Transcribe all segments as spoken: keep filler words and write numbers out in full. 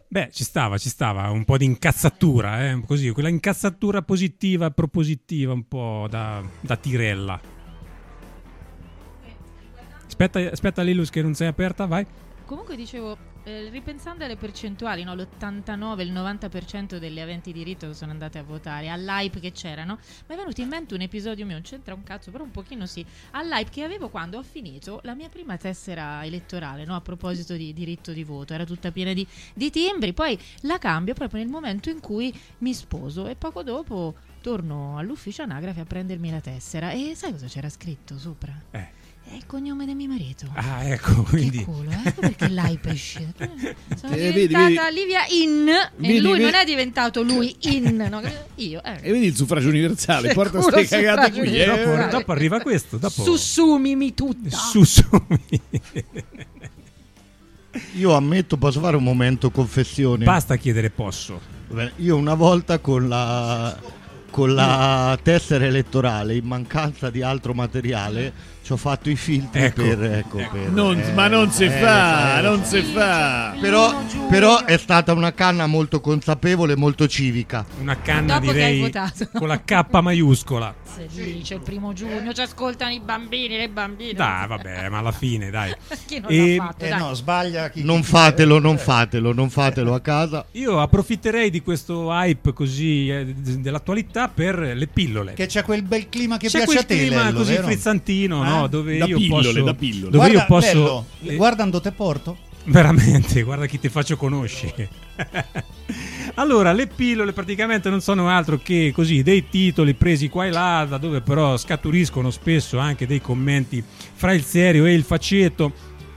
Beh, ci stava, ci stava un po' di incazzatura, eh? Così, quella incazzatura positiva, propositiva, un po' da, da tirella. Aspetta, aspetta Lilus che non sei aperta, vai. Comunque dicevo, eh, ripensando alle percentuali, no? l'ottantanove, il novanta per cento delle aventi diritto che sono andate a votare, all'hype che c'erano, mi è venuto in mente un episodio mio, non c'entra un cazzo, però un pochino sì, all'hype che avevo quando ho finito la mia prima tessera elettorale, no? A proposito di diritto di voto, era tutta piena di, di timbri, poi la cambio proprio nel momento in cui mi sposo e poco dopo torno all'ufficio anagrafe a prendermi la tessera e sai cosa c'era scritto sopra? Eh. È il cognome di mio marito. Ah, ecco, quindi che culo, eh? Perché l'hype esce. Sono Eh, diventata vedi, vedi. Livia in Vedi, e lui vedi. non è diventato lui in, no? Io, eh. E vedi il suffragio universale, Che porta culo ste cagate suffragio qui. Eh. dopo, universale. dopo arriva questo, dopo Sussumimi tutta. Sussumi. Io ammetto, posso fare un momento confessione? Basta chiedere posso. Beh, io una volta con la con la tessera elettorale, in mancanza di altro materiale, ci ho fatto i filtri Ecco. per, ecco, per Non- eh, ma non si eh, fa, eh, non si fa. Però, però è stata una canna molto consapevole, molto civica. Una canna Dopo che hai direi votato. con la K maiuscola. Se dice il primo giugno ci ascoltano i bambini, le bambine. Dai, vabbè, ma alla fine, dai. Chi non E- l'ha fatto? Eh dai. no, sbaglia chi... Non fatelo, non fatelo, non fatelo a casa. Io approfitterei di questo hype così eh, d- dell'attualità per le pillole. Che c'è quel bel clima che C'è piace quel a te, clima Lello, così vero? frizzantino, Eh? no? Dove Da io pillole, posso da pillole. dove Guarda, io posso Lello, eh, guardando te porto. veramente, guarda chi ti faccio conoscere. Allora, le pillole praticamente non sono altro che così dei titoli presi qua e là, da dove però scaturiscono spesso anche dei commenti fra il serio e il faceto,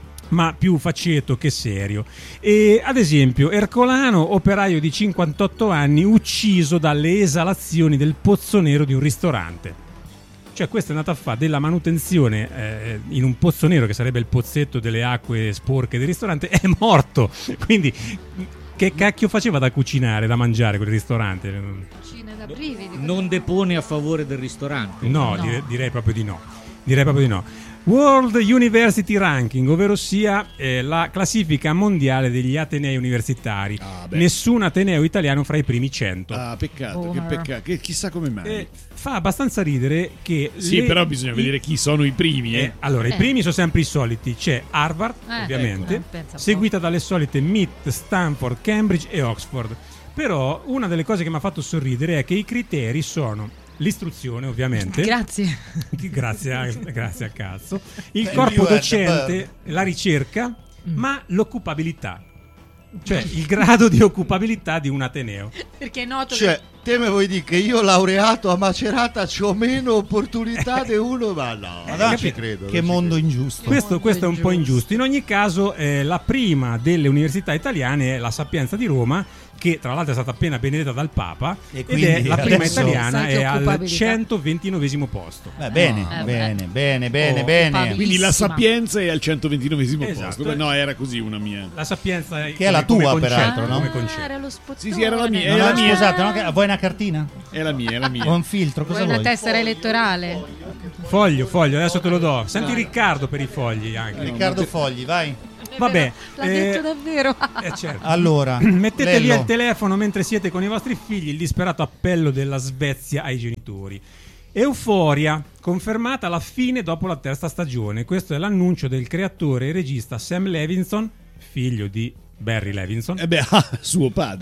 ma più faceto che serio. E ad esempio, Ercolano, operaio di cinquantotto anni, ucciso dalle esalazioni del pozzo nero di un ristorante. Cioè, questo è andato a fare della manutenzione eh, in un pozzo nero, che sarebbe il pozzetto delle acque sporche del ristorante, è morto. Quindi, che cacchio faceva da cucinare, da mangiare quel ristorante? Cucine da brividi. Non depone a favore del ristorante. No, No. Dire, direi proprio di no. Direi proprio di no. World University Ranking, ovvero sia eh, la classifica mondiale degli atenei universitari. Ah, beh. Nessun ateneo italiano fra i primi cento. Ah, peccato, Oh, che ma- peccato. Che chissà come mai. Eh, fa abbastanza ridere che sì, le- però bisogna i- vedere chi sono i primi. Eh, Eh. allora, Eh. i primi sono sempre i soliti. C'è Harvard, Eh, ovviamente, ecco, pensa un po'. seguita dalle solite M I T, Stanford, Cambridge e Oxford. Però una delle cose che mi ha fatto sorridere è che i criteri sono l'istruzione, ovviamente. Grazie. grazie, a, grazie a cazzo. Il Thank corpo you, docente, la ricerca, ma l'occupabilità. Cioè il grado di occupabilità di un ateneo. Perché è noto Cioè, te me vuoi dire che io laureato a Macerata c'ho meno opportunità di uno? Ma no, Ma non no, ci credo. Che non ci mondo credo. ingiusto. Questo, questo è un po' ingiusto. ingiusto. In ogni caso, eh, la prima delle università italiane è la Sapienza di Roma, che tra l'altro è stata appena benedetta dal Papa, E ed quindi è la prima adesso- italiana, Sai che è al occupabilità. centoventinovesimo posto. Eh, bene, Eh, bene, bene, bene, Oh, bene. Pablo. Quindi la Bellissima. Sapienza è al centoventinovesimo Esatto. posto. Beh, no, era così una mia. La Sapienza è Che è la come tua, concetto, peraltro, no? come Ah, concetto. era lo spottone. Sì, sì, era la mia, Non era ho- la mia. Scusate, no, che- vuoi una cartina? È la mia, è la mia. O un filtro? Cosa Vuoi una vuoi? tessera elettorale? Foglio, foglio, adesso te lo do. Senti Riccardo per i fogli anche. Riccardo Fogli, vai. Vabbè, L'ha eh, detto davvero. Eh, certo. Allora, Mettete via Lello. il telefono mentre siete con i vostri figli, il disperato appello della Svezia ai genitori. Euforia, confermata alla fine dopo la terza stagione. Questo è l'annuncio del creatore e regista Sam Levinson, figlio di Barry Levinson. Eh beh, ah, suo padre.